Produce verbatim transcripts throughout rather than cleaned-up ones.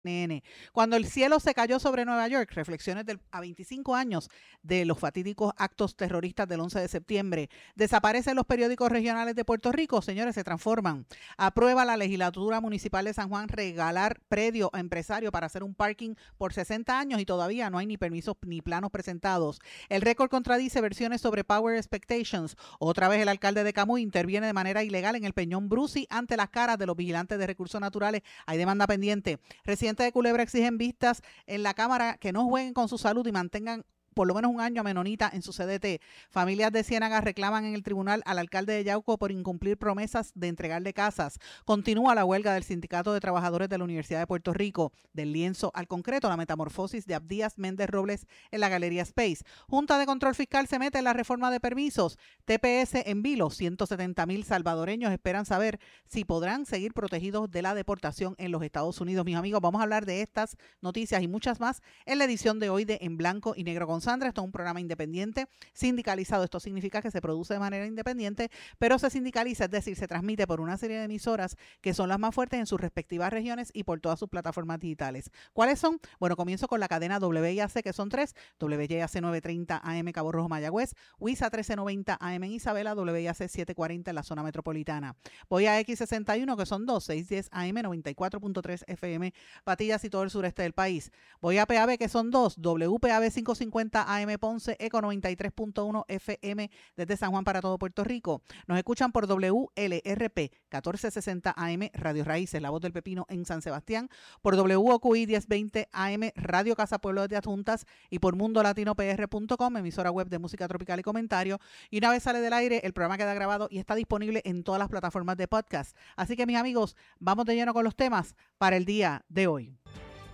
Nene. Cuando el cielo se cayó sobre Nueva York, reflexiones del, a veinticinco años de los fatídicos actos terroristas del once de septiembre. Desaparecen los periódicos regionales de Puerto Rico, señores, se transforman. Aprueba la legislatura municipal de San Juan regalar predio a empresario para hacer un parking por sesenta años y todavía no hay ni permisos ni planos presentados. El récord contradice versiones sobre Power Expectations. Otra vez el alcalde de Camuy interviene de manera ilegal en el Peñón Brusi ante las caras de los vigilantes de recursos naturales. Hay demanda pendiente. Recién de Culebra exigen vistas en la Cámara que no jueguen con su salud y mantengan por lo menos un año a Menonita en su C D T. Familias de Ciénaga reclaman en el tribunal al alcalde de Yauco por incumplir promesas de entregarle casas. Continúa la huelga del Sindicato de Trabajadores de la Universidad de Puerto Rico. Del lienzo al concreto, la metamorfosis de Abdías Méndez Robles en la Galería Space. Junta de Control Fiscal se mete en la reforma de permisos. T P S en vilo. ciento setenta mil salvadoreños esperan saber si podrán seguir protegidos de la deportación en los Estados Unidos. Mis amigos, vamos a hablar de estas noticias y muchas más en la edición de hoy de En Blanco y Negro con Sandra. Esto es un programa independiente, sindicalizado. Esto significa que se produce de manera independiente, pero se sindicaliza, es decir, se transmite por una serie de emisoras que son las más fuertes en sus respectivas regiones y por todas sus plataformas digitales. ¿Cuáles son? Bueno, comienzo con la cadena W I A C, que son tres: W I A C novecientos treinta A M Cabo Rojo Mayagüez, WISA trece noventa A M en Isabela, W I A C setecientos cuarenta en la zona metropolitana. Voy a X sesenta y uno, que son dos, seiscientos diez A M, noventa y cuatro punto tres F M, Patillas y todo el sureste del país. Voy a P A B, que son dos, W P A B quinientos cincuenta A M Ponce, Eco noventa y tres punto uno F M desde San Juan para todo Puerto Rico. Nos escuchan por W L R P catorce sesenta A M Radio Raíces, La Voz del Pepino en San Sebastián, por W O Q I diez veinte A M Radio Casa Pueblo de Adjuntas y por mundo latino p r punto com, emisora web de música tropical y comentario. Y una vez sale del aire, el programa queda grabado y está disponible en todas las plataformas de podcast. Así que, mis amigos, vamos de lleno con los temas para el día de hoy.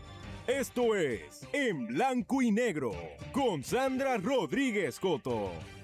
Esto es En Blanco y Negro con Sandra Rodríguez Coto.